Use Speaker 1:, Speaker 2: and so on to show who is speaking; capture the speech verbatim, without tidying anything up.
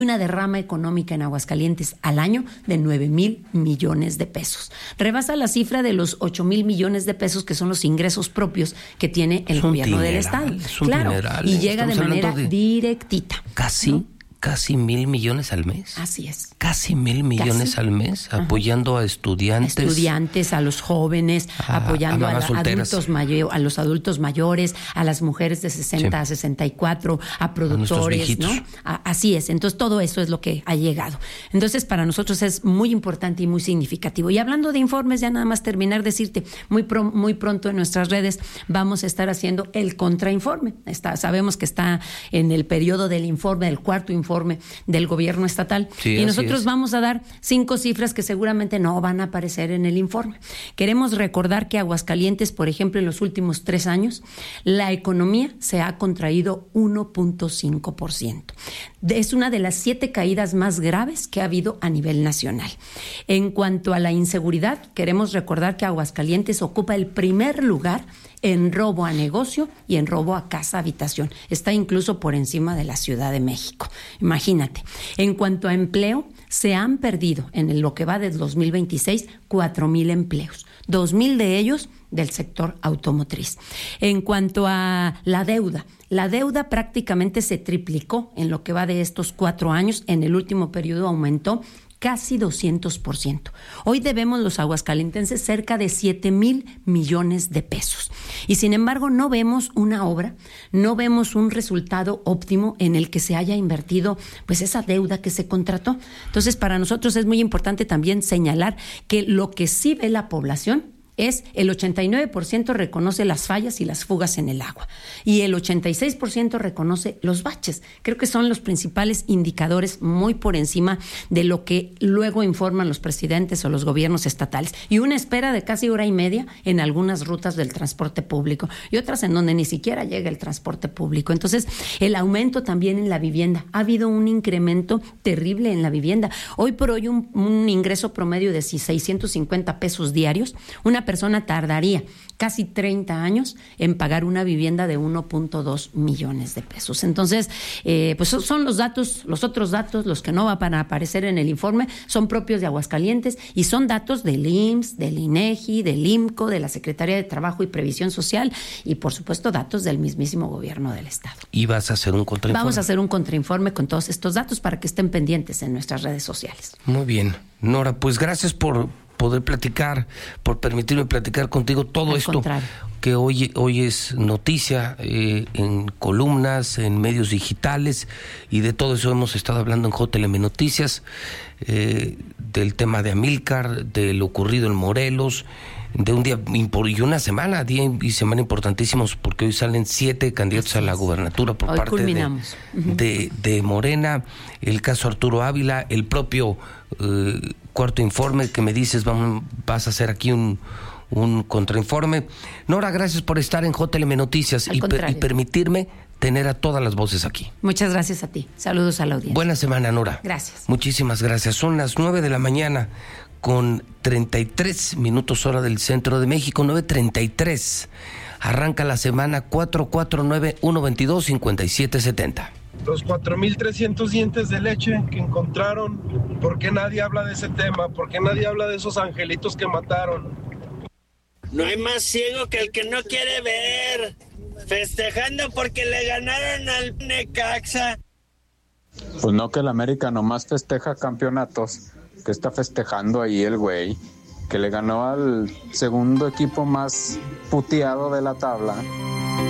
Speaker 1: una derrama económica en Aguascalientes al año de nueve mil millones de pesos. Rebasa la cifra de los ocho mil millones de pesos que son los ingresos propios que tiene el gobierno del Estado. Claro, y llega de manera directita.
Speaker 2: Casi, ¿no? Casi mil millones al mes.
Speaker 1: Así es.
Speaker 2: Casi mil millones Casi. al mes,
Speaker 1: Ajá.
Speaker 2: apoyando a estudiantes.
Speaker 1: A estudiantes, a los jóvenes, a, apoyando a, a, adultos mayor, a los adultos mayores, a las mujeres de sesenta sí. a sesenta y cuatro, a productores, a ¿no? A, así es. Entonces, todo eso es lo que ha llegado. Entonces, para nosotros es muy importante y muy significativo. Y hablando de informes, ya nada más terminar, decirte, muy, pro, muy pronto en nuestras redes vamos a estar haciendo el contrainforme. Está, sabemos que está en el periodo del informe, del cuarto informe del gobierno estatal, sí, y nosotros vamos a dar cinco cifras que seguramente no van a aparecer en el informe. Queremos recordar que Aguascalientes, por ejemplo, en los últimos tres años, la economía se ha contraído uno punto cinco por ciento. Es una de las siete caídas más graves que ha habido a nivel nacional. En cuanto a la inseguridad, queremos recordar que Aguascalientes ocupa el primer lugar en robo a negocio y en robo a casa habitación. Está incluso por encima de la Ciudad de México. Imagínate. En cuanto a empleo, se han perdido en lo que va del dos mil veintiséis cuatro mil empleos. Dos mil de ellos del sector automotriz. En cuanto a la deuda, la deuda prácticamente se triplicó en lo que va de estos cuatro años. En el último periodo aumentó casi doscientos por ciento. Hoy debemos los aguascalentenses cerca de siete mil millones de pesos. Y sin embargo no vemos una obra, no vemos un resultado óptimo en el que se haya invertido pues esa deuda que se contrató. Entonces, para nosotros es muy importante también señalar que lo que sí ve la población es el ochenta y nueve por ciento reconoce las fallas y las fugas en el agua y el ochenta y seis por ciento reconoce los baches. Creo que son los principales indicadores, muy por encima de lo que luego informan los presidentes o los gobiernos estatales. Y una espera de casi hora y media en algunas rutas del transporte público y otras en donde ni siquiera llega el transporte público. Entonces, el aumento también en la vivienda. Ha habido un incremento terrible en la vivienda. Hoy por hoy un, un ingreso promedio de seiscientos cincuenta pesos diarios. Una persona tardaría casi treinta años en pagar una vivienda de uno punto dos millones de pesos. Entonces, eh, pues son los datos, los otros datos, los que no van a aparecer en el informe, son propios de Aguascalientes y son datos del I M S S, del INEGI, del IMCO, de la Secretaría de Trabajo y Previsión Social y, por supuesto, datos del mismísimo gobierno del Estado.
Speaker 2: ¿Y vas a hacer un contrainforme?
Speaker 1: Vamos a hacer un contrainforme con todos estos datos para que estén pendientes en nuestras redes sociales.
Speaker 2: Muy bien. Nora, pues gracias por poder platicar, por permitirme platicar contigo todo
Speaker 1: Al
Speaker 2: esto
Speaker 1: contrario.
Speaker 2: que hoy, hoy es noticia eh, en columnas, en medios digitales, y de todo eso hemos estado hablando en J L M Noticias, eh, del tema de Amílcar, de lo ocurrido en Morelos, de un día y una semana, día y semana importantísimos, porque hoy salen siete candidatos a la gubernatura por
Speaker 1: hoy
Speaker 2: parte
Speaker 1: culminamos.
Speaker 2: de, uh-huh. de, de Morena, el caso Arturo Ávila, el propio eh, cuarto informe que me dices, vamos, vas a hacer aquí un, un contrainforme. Nora, gracias por estar en J L M Noticias y, per, y permitirme tener a todas las voces aquí.
Speaker 1: Muchas gracias a ti. Saludos a la audiencia.
Speaker 2: Buena semana, Nora.
Speaker 1: Gracias.
Speaker 2: Muchísimas gracias. Son las nueve de la mañana con treinta y tres minutos hora del centro de México, nueve treinta y tres. Arranca la semana. Cuatro cuatro nueve, uno veintidós, cincuenta y siete setenta.
Speaker 3: Los cuatro mil trescientos dientes de leche que encontraron, ¿por qué nadie habla de ese tema? ¿Por qué nadie habla de esos angelitos que mataron?
Speaker 4: No hay más ciego que el que no quiere ver. Festejando porque le ganaron al Necaxa.
Speaker 5: Pues no, que el América nomás festeja campeonatos. Que está festejando ahí el güey, que le ganó al segundo equipo más puteado de la tabla.